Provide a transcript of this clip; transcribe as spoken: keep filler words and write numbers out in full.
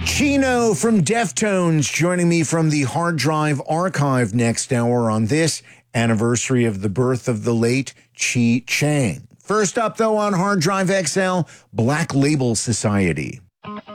Chino from Deftones joining me from the Hard Drive Archive next hour on this anniversary of the birth of the late Chi Chang. First up, though, on Hard Drive X L, Black Label Society.